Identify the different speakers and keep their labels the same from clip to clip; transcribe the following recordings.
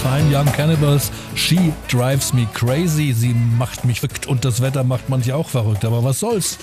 Speaker 1: Fine Young Cannibals, She Drives Me Crazy. Sie macht mich verrückt und das Wetter macht manche auch verrückt, aber was soll's?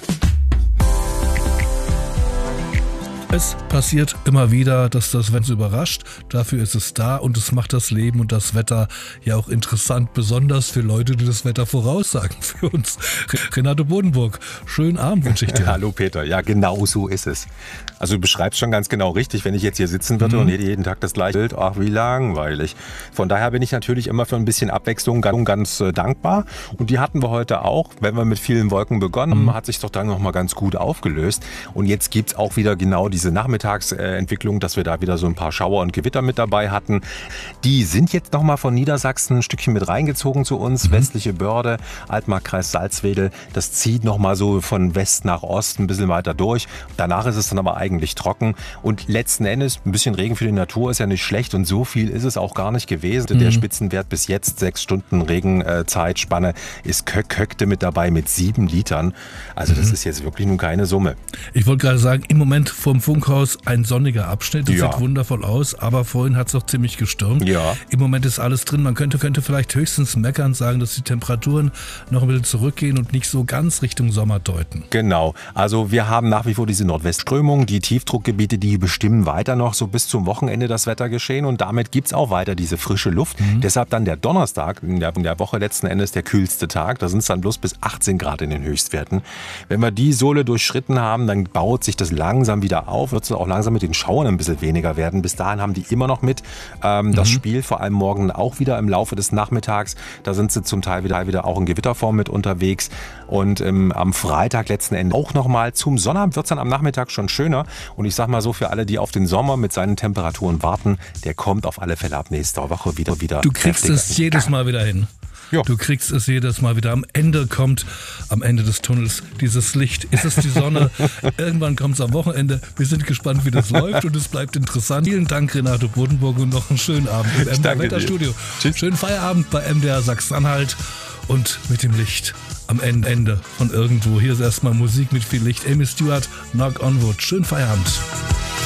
Speaker 1: Es passiert immer wieder, dass das Wetter überrascht. Dafür ist es da und es macht das Leben und das Wetter ja auch interessant, besonders für Leute, die das Wetter voraussagen. Für uns. Renato Bodenburg, schönen Abend wünsche ich dir.
Speaker 2: Hallo Peter, ja genau so ist es. Also du beschreibst schon ganz genau richtig, wenn ich jetzt hier sitzen würde und jeden Tag das gleiche Bild, ach wie langweilig. Von daher bin ich natürlich immer für ein bisschen Abwechslung ganz dankbar und die hatten wir heute auch. Wenn wir mit vielen Wolken begonnen haben, hat sich doch dann nochmal ganz gut aufgelöst und jetzt gibt es auch wieder genau diese Nachmittagsentwicklung, dass wir da wieder so ein paar Schauer und Gewitter mit dabei hatten. Die sind jetzt nochmal von Niedersachsen ein Stückchen mit reingezogen zu uns, westliche Börde, Altmarkkreis Salzwedel, das zieht nochmal so von West nach Ost ein bisschen weiter durch. Danach ist es dann aber eigentlich trocken und letzten Endes ein bisschen Regen für die Natur ist ja nicht schlecht und so viel ist es auch gar nicht gewesen. Der Spitzenwert bis jetzt, 6 Stunden Regenzeitspanne, ist köckte mit dabei mit 7 Litern. Also das ist jetzt wirklich nun keine Summe.
Speaker 1: Ich wollte gerade sagen, im Moment vom Funkhaus ein sonniger Abschnitt, das sieht wundervoll aus, aber vorhin hat es doch ziemlich gestürmt.
Speaker 2: Ja.
Speaker 1: Im Moment ist alles drin, man könnte vielleicht höchstens meckern, sagen, dass die Temperaturen noch ein bisschen zurückgehen und nicht so ganz Richtung Sommer deuten.
Speaker 2: Genau, also wir haben nach wie vor diese Nordwestströmung, die Tiefdruckgebiete, die bestimmen weiter noch so bis zum Wochenende das Wettergeschehen und damit gibt es auch weiter diese frische Luft. Deshalb dann der Donnerstag, in der Woche letzten Endes der kühlste Tag, da sind es dann bloß bis 18 Grad in den Höchstwerten. Wenn wir die Sohle durchschritten haben, dann baut sich das langsam wieder auf, wird es auch langsam mit den Schauern ein bisschen weniger werden. Bis dahin haben die immer noch mit das Spiel, vor allem morgen auch wieder im Laufe des Nachmittags. Da sind sie zum Teil wieder auch in Gewitterform mit unterwegs. Und am Freitag letzten Endes auch nochmal zum Sonnabend wird es dann am Nachmittag schon schöner. Und ich sag mal so, für alle, die auf den Sommer mit seinen Temperaturen warten, der kommt auf alle Fälle ab nächster Woche wieder.
Speaker 1: Du kriegst es jedes Mal wieder hin.
Speaker 2: Ja.
Speaker 1: Du kriegst es jedes Mal wieder. Am Ende des Tunnels dieses Licht. Ist es die Sonne? Irgendwann kommt es am Wochenende. Wir sind gespannt, wie das läuft und es bleibt interessant. Vielen Dank, Renato Bodenburg, und noch einen schönen Abend im MDR Wetterstudio. Schönen Feierabend bei MDR Sachsen-Anhalt und mit dem Licht am Ende von irgendwo. Hier ist erstmal Musik mit viel Licht. Amy Stewart, Knock on Wood. Schönen Feierabend.